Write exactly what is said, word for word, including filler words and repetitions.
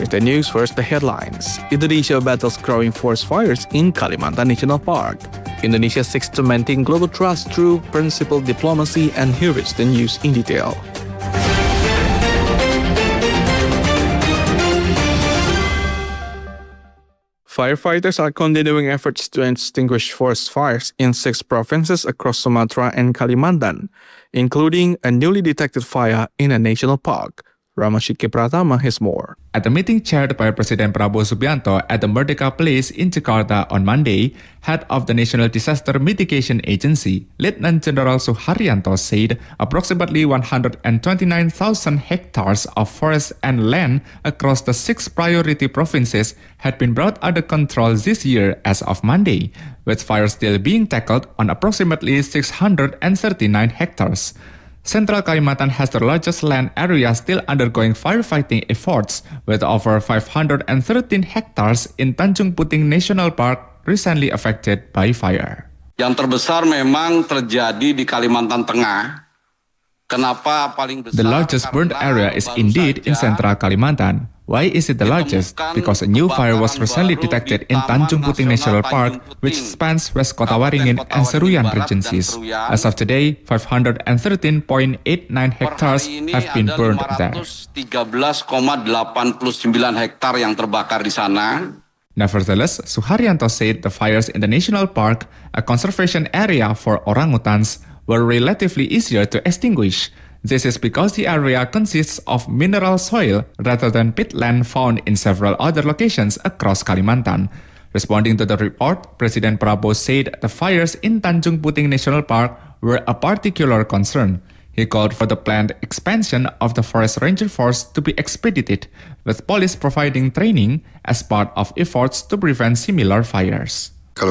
Here's the news, first the headlines. Indonesia battles growing forest fires in Kalimantan National Park. Indonesia seeks to maintain global trust through principled diplomacy, and here is the news in detail. Firefighters are continuing efforts to extinguish forest fires in six provinces across Sumatra and Kalimantan, including a newly detected fire in a national park. Ramashiki Pratama has more. At a meeting chaired by President Prabowo Subianto at the Merdeka Place in Jakarta on Monday, head of the National Disaster Mitigation Agency, Lieutenant General Suharyanto, said approximately one hundred twenty-nine thousand hectares of forest and land across the six priority provinces had been brought under control this year as of Monday, with fires still being tackled on approximately six hundred thirty-nine hectares. Central Kalimantan has the largest land area still undergoing firefighting efforts, with over five hundred thirteen hectares in Tanjung Puting National Park recently affected by fire. Yang terbesar memang terjadi di Kalimantan Tengah. Kenapa paling besar? The largest burned area is indeed in Central Kalimantan. Why is it the largest? Because a new fire was recently detected in Tanjung Puting National Park, which spans West Kota Waringin and Seruyan regencies. As of today, five hundred thirteen point eight nine hectares have been burned there. tiga belas koma delapan sembilan hektar yang terbakar di sana. Nevertheless, Suharyanto said the fires in the national park, a conservation area for orangutans, were relatively easier to extinguish. This is because the area consists of mineral soil rather than peatland found in several other locations across Kalimantan. Responding to the report, President Prabowo said the fires in Tanjung Puting National Park were a particular concern. He called for the planned expansion of the Forest Ranger Force to be expedited, with police providing training as part of efforts to prevent similar fires.